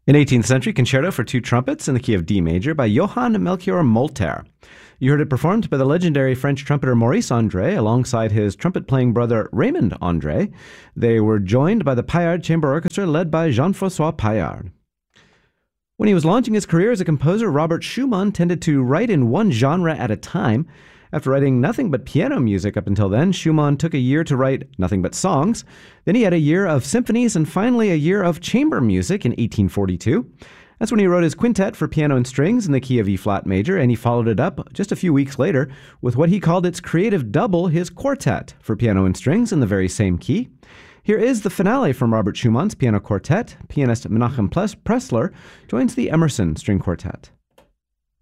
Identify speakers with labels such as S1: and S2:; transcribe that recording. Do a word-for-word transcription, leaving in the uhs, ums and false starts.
S1: An eighteenth century concerto for two trumpets in the key of D major by Johann Melchior Molter. You heard it performed by the legendary French trumpeter Maurice André alongside his trumpet-playing brother Raymond André. They were joined by the Paillard Chamber Orchestra led by Jean-François Paillard. When he was launching his career as a composer, Robert Schumann tended to write in one genre at a time. After writing nothing but piano music up until then, Schumann took a year to write nothing but songs. Then he had a year of symphonies and finally a year of chamber music in eighteen forty-two. That's when he wrote his quintet for piano and strings in the key of E-flat major, and he followed it up just a few weeks later with what he called its creative double, his quartet for piano and strings in the very same key. Here is the finale from Robert Schumann's piano quartet. Pianist Menachem Pressler joins the Emerson String Quartet.